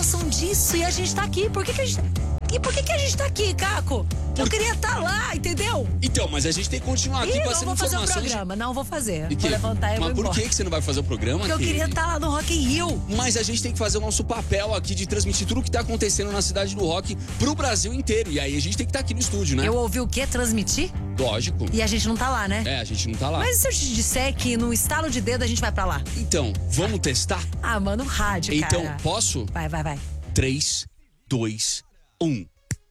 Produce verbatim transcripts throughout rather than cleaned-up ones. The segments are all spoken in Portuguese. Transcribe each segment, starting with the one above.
noção disso e a gente tá aqui. Por que que a gente... E por que que a gente tá aqui, Caco? Eu queria estar tá lá, entendeu? Então, mas a gente tem que continuar aqui Ih, passando informações. Não vou fazer o programa, não vou fazer. E vou levantar e mas vou por embora. que que você não vai fazer o programa? Porque eu queria estar tá lá no Rock in Rio. Mas a gente tem que fazer o nosso papel aqui de transmitir tudo o que tá acontecendo na cidade do rock pro Brasil inteiro. E aí a gente tem que estar tá aqui no estúdio, né? Eu ouvi o quê? Transmitir? Lógico. E a gente não tá lá, né? É, a gente não tá lá. Mas e se eu te disser que no estalo de dedo a gente vai pra lá? Então, vamos testar? Ah, mano, rádio, então, cara. Então, posso? Vai, vai, vai. três, dois, um.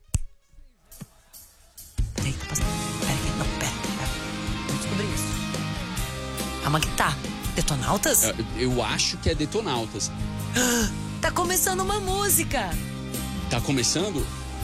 Peraí, tá passando. Peraí, não, pera, pera. Vamos descobrir isso. Calma que tá. Detonautas? Eu, eu acho que é Detonautas. Tá começando uma música. Tá começando?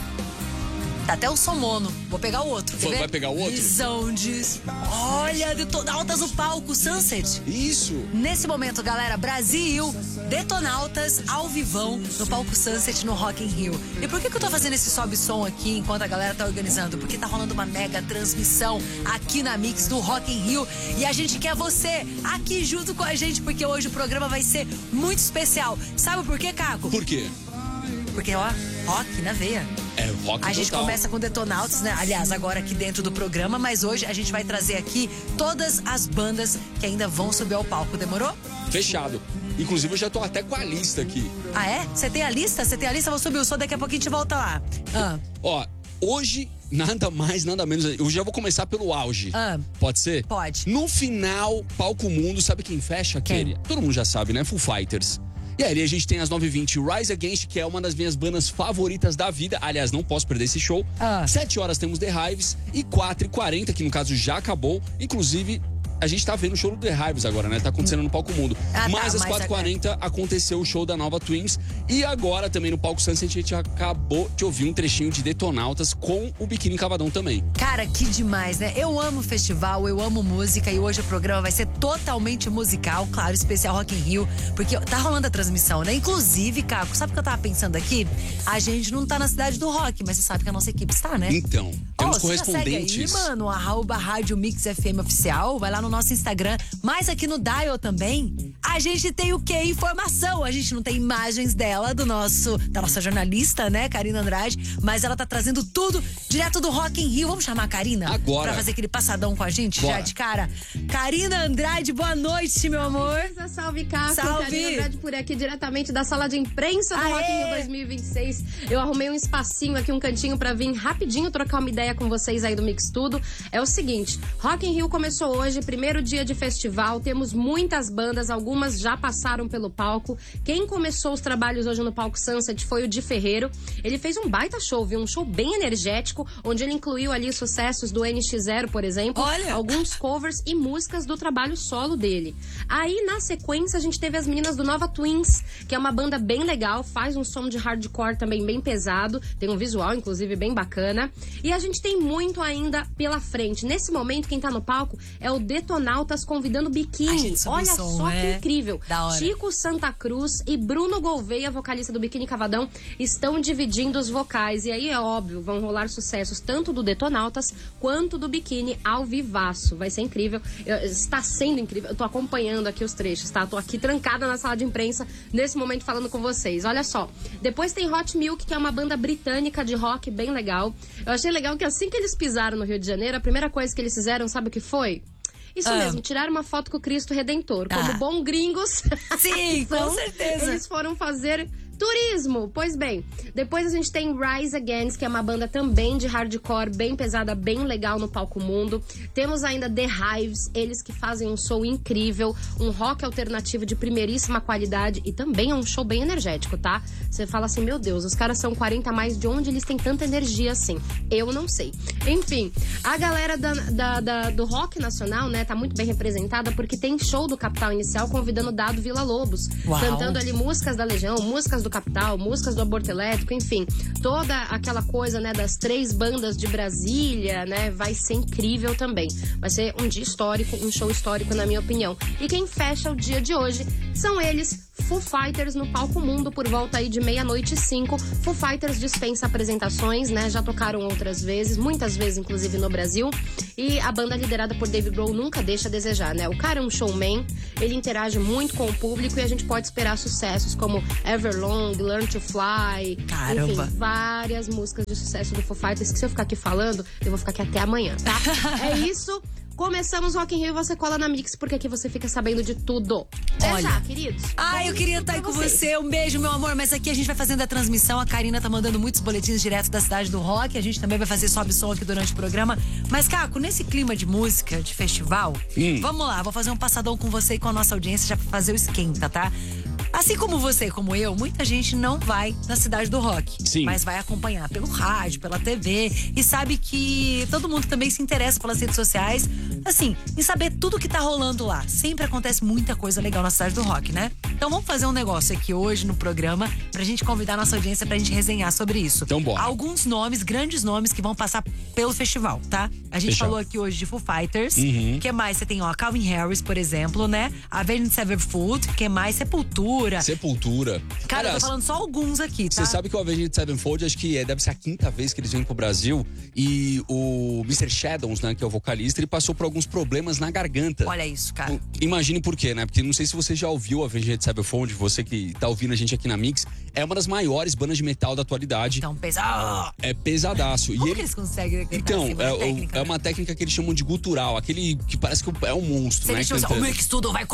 Tá até o som mono. Vou pegar o outro, quer ver? Vai pegar o outro? Visão de... Olha, Detonautas no palco, Sunset. Isso. Nesse momento, galera, Brasil, Detonautas ao vivão no palco Sunset no Rock in Rio. E por que que eu tô fazendo esse sobe-som aqui enquanto a galera tá organizando? Porque tá rolando uma mega transmissão aqui na Mix do Rock in Rio e a gente quer você aqui junto com a gente, porque hoje o programa vai ser muito especial. Sabe por quê, Caco? Por quê? Porque, ó, rock na veia. É rock total. A gente começa com Detonautas, né? Aliás, agora aqui dentro do programa, mas hoje a gente vai trazer aqui todas as bandas que ainda vão subir ao palco. Demorou? Fechado. Inclusive, eu já tô até com a lista aqui. Ah, é? Você tem a lista? Você tem a lista? Vou subir o som, daqui a pouquinho a gente volta lá. Ah. Ó, hoje, nada mais, nada menos... Eu já vou começar pelo auge. Ah. Pode ser? Pode. No final, Palco Mundo, sabe quem fecha? Quem? Todo mundo já sabe, né? Foo Fighters. E aí a gente tem às nove e vinte Rise Against, que é uma das minhas bandas favoritas da vida. Aliás, não posso perder esse show. Ah. sete horas temos The Hives e quatro e quarenta, que no caso já acabou. Inclusive, a gente tá vendo o show do The Hives agora, né? Tá acontecendo no Palco Mundo. Ah, mas tá, às quatro e quarenta agora... aconteceu o show da Nova Twins. E agora também no Palco Sunset a gente acabou de ouvir um trechinho de Detonautas com o Biquíni Cavadão também. Cara, que demais, né? Eu amo festival, eu amo música e hoje o programa vai ser totalmente musical, claro, especial Rock in Rio, porque tá rolando a transmissão, né? Inclusive, Caco, sabe o que eu tava pensando aqui? A gente não tá na cidade do rock, mas você sabe que a nossa equipe está, né? Então, temos oh, correspondentes. Segue aí, mano, arroba Rádio Mix F M Oficial, vai lá no nosso Instagram, mas aqui no Dial também, a gente tem o quê? Informação. A gente não tem imagens dela, do nosso, da nossa jornalista, né, Karina Andrade, mas ela tá trazendo tudo direto do Rock in Rio. Vamos chamar a Karina? Agora. Pra fazer aquele passadão com a gente? Bora. Já de cara. Karina Andrade, boa noite, meu amor. Salve, Caco. Salve. Karina Andrade por aqui, diretamente da sala de imprensa do Aê. Rock in Rio dois mil e vinte e seis. Eu arrumei um espacinho aqui, um cantinho pra vir rapidinho trocar uma ideia com vocês aí do Mix Tudo. É o seguinte, Rock in Rio começou hoje, primeiro dia de festival, temos muitas bandas, algumas já passaram pelo palco. Quem começou os trabalhos hoje no palco Sunset foi o Di Ferreiro. Ele fez um baita show, viu? Um show bem energético, onde ele incluiu ali sucessos do N X zero, por exemplo. Olha. Alguns covers e músicas do trabalho solo dele. Aí, na sequência, a gente teve as meninas do Nova Twins, que é uma banda bem legal, faz um som de hardcore também bem pesado, tem um visual, inclusive, bem bacana. E a gente tem muito ainda pela frente. Nesse momento, quem tá no palco é o Detonautas convidando Biquíni. Olha som, só é? que incrível. Da hora. Chico Santa Cruz e Bruno Gouveia, vocalista do Biquíni Cavadão, estão dividindo os vocais. E aí, é óbvio, vão rolar sucessos tanto do Detonautas quanto do Biquíni ao vivaço. Vai ser incrível. Eu, está sendo incrível. Eu tô acompanhando aqui os trechos, tá? Tô aqui trancada na sala de imprensa nesse momento falando com vocês. Olha só. Depois tem Hot Milk, que é uma banda britânica de rock bem legal. Eu achei legal que assim que eles pisaram no Rio de Janeiro, a primeira coisa que eles fizeram, sabe o que foi? Isso Ah. mesmo, tiraram uma foto com o Cristo Redentor. Como Ah. bom gringos. Sim, com Então, certeza. Eles foram fazer turismo. Pois bem, depois a gente tem Rise Against, que é uma banda também de hardcore, bem pesada, bem legal no Palco Mundo. Temos ainda The Hives, eles que fazem um show incrível, um rock alternativo de primeiríssima qualidade e também é um show bem energético, tá? Você fala assim, meu Deus, os caras são quarenta a mais, de onde eles têm tanta energia assim? Eu não sei. Enfim, a galera da, da, da, do rock nacional, né, tá muito bem representada porque tem show do Capital Inicial convidando Dado Villa-Lobos, Uau. cantando ali músicas da Legião, músicas do Capital, músicas do Aborto Elétrico, enfim, toda aquela coisa, né, das três bandas de Brasília, né, vai ser incrível também. Vai ser um dia histórico, um show histórico, na minha opinião. E quem fecha o dia de hoje são eles, Foo Fighters no Palco Mundo por volta aí de meia-noite e cinco. Foo Fighters dispensa apresentações, né? Já tocaram outras vezes, muitas vezes, inclusive no Brasil. E a banda liderada por Dave Grohl nunca deixa a desejar, né? O cara é um showman, ele interage muito com o público e a gente pode esperar sucessos como Everlong, Learn to Fly. Caramba. Enfim, várias músicas de sucesso do Foo Fighters que se eu ficar aqui falando, eu vou ficar aqui até amanhã, tá? É isso. Começamos o Rock in Rio e você cola na Mix, porque aqui você fica sabendo de tudo. Até Olha. já, queridos. Ah, eu queria estar aí com você. Um beijo, meu amor. Mas aqui a gente vai fazendo a transmissão. A Karina tá mandando muitos boletins direto da cidade do rock. A gente também vai fazer sobe som aqui durante o programa. Mas, Caco, nesse clima de música, de festival, hum. vamos lá. Vou fazer um passadão com você e com a nossa audiência já pra fazer o esquenta, tá? Assim como você, como eu, muita gente não vai na cidade do rock. Sim. Mas vai acompanhar pelo rádio, pela T V. E sabe que todo mundo também se interessa pelas redes sociais. Assim, em saber tudo que tá rolando lá. Sempre acontece muita coisa legal na cidade do rock, né? Então vamos fazer um negócio aqui hoje no programa pra gente convidar a nossa audiência pra gente resenhar sobre isso. Então bora. Alguns nomes, grandes nomes que vão passar pelo festival, tá? A gente Fechado. falou aqui hoje de Foo Fighters. Uhum. Que mais? Você tem, ó, Calvin Harris, por exemplo, né? Avenged Sevenfold. Que mais? Sepultura. Sepultura. Cara, Aliás, eu tô falando só alguns aqui, tá? Você sabe que o Avenged Sevenfold, acho que é, deve ser a quinta vez que eles vêm pro Brasil. E o mister Shadows, né, que é o vocalista, ele passou por alguns problemas na garganta. Olha isso, cara. Imagine por quê, né? Porque não sei se você já ouviu a Avenged Sevenfold, você que tá ouvindo a gente aqui na Mix, é uma das maiores bandas de metal da atualidade. Então, pesado. É pesadaço. Como e que ele... eles conseguem? Então, assim, é, o- técnica, é né? uma técnica que eles chamam de gutural, aquele que parece que é um monstro, Se né? eles chamam, o cantando. mix tudo vai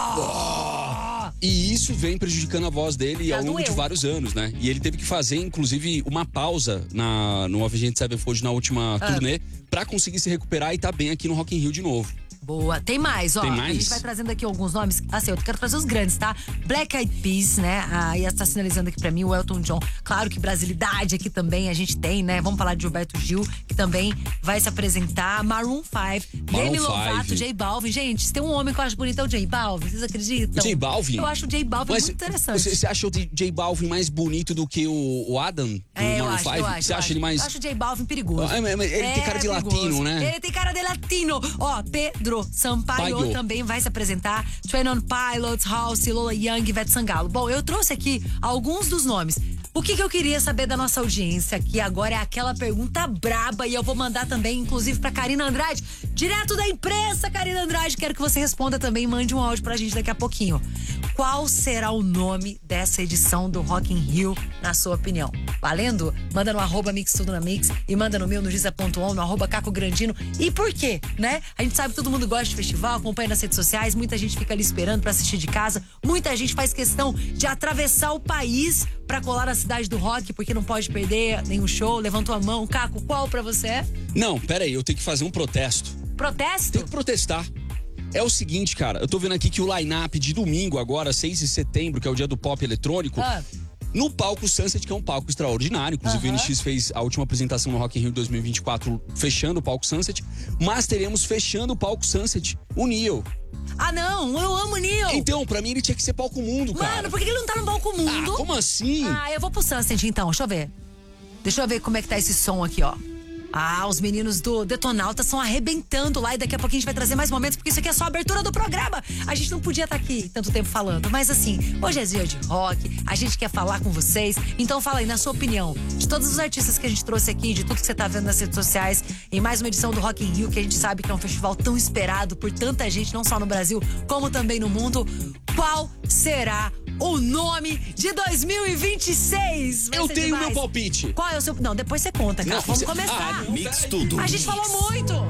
começar! E isso vem prejudicando a voz dele Já ao longo doeu. de vários anos, né? E ele teve que fazer, inclusive, uma pausa na, no Avenged Sevenfold na última Ah. turnê pra conseguir se recuperar e tá bem aqui no Rock in Rio de novo. Boa. Tem mais, ó. Tem A mais? gente vai trazendo aqui alguns nomes. Assim, eu quero trazer os grandes, tá? Black Eyed Peas, né? Aí tá sinalizando aqui pra mim o Elton John. Claro que brasilidade aqui também a gente tem, né? Vamos falar de Gilberto Gil, que também vai se apresentar. Maroon five, Demi Maroon Lovato, five. J Balvin. Gente, se tem um homem que eu acho bonito é o J Balvin. Vocês acreditam? O J Balvin? Eu acho o J Balvin Mas muito interessante. Você, você acha o J Balvin mais bonito do que o, o Adam do É, eu Maroon acho, five? eu acho. Você eu acha acho. ele mais... Eu acho o J Balvin perigoso. Ah, mas- mas ele tem cara de perigoso. latino, né? Ele tem cara de latino. Ó, Pedro Sampaio Paio. também vai se apresentar. twenty one Pilots, House, Lola Young, Ivete Sangalo. Bom, eu trouxe aqui alguns dos nomes. O que, que eu queria saber da nossa audiência, que agora é aquela pergunta braba, e eu vou mandar também, inclusive, pra Karina Andrade, direto da imprensa, Karina Andrade. Quero que você responda também, mande um áudio pra gente daqui a pouquinho. Qual será o nome dessa edição do Rock in Rio, na sua opinião? Valendo? Manda no arroba Mix Tudo na Mix e manda no meu, no giza ponto on, no arroba Caco Grandino. E por quê, né? A gente sabe que todo mundo gosta de festival, acompanha nas redes sociais, muita gente fica ali esperando pra assistir de casa, muita gente faz questão de atravessar o país pra colar na cidade do rock, porque não pode perder nenhum show. Levantou a mão. Caco, qual pra você é? Não, pera aí, eu tenho que fazer um protesto. Protesto? Tem que protestar. É o seguinte, cara, eu tô vendo aqui que o line-up de domingo agora, seis de setembro, que é o dia do pop eletrônico, Ah. no palco Sunset, que é um palco extraordinário. Inclusive, Aham. o N X fez a última apresentação no Rock in Rio dois mil e vinte e quatro, fechando o palco Sunset. Mas teremos fechando o palco Sunset o Neil. Ah, não, eu amo o Neil. Então, pra mim, ele tinha que ser palco mundo, cara. Mano, por que ele não tá no palco mundo? Ah, como assim? Ah, eu vou pro Sunset então, deixa eu ver. Deixa eu ver como é que tá esse som aqui, ó. Ah, os meninos do Detonautas estão arrebentando lá e daqui a pouquinho a gente vai trazer mais momentos, porque isso aqui é só a abertura do programa. A gente não podia estar aqui tanto tempo falando, mas assim, hoje é dia de rock, a gente quer falar com vocês. Então fala aí, na sua opinião, de todos os artistas que a gente trouxe aqui, de tudo que você tá vendo nas redes sociais, em mais uma edição do Rock in Rio, que a gente sabe que é um festival tão esperado por tanta gente, não só no Brasil, como também no mundo. Qual será o nome de dois mil e vinte e seis? Vai Eu ser tenho demais. meu palpite. Qual é o seu... Não, depois você conta, cara. Não, Vamos você- começar. Ah, Mix tudo. A gente falou muito.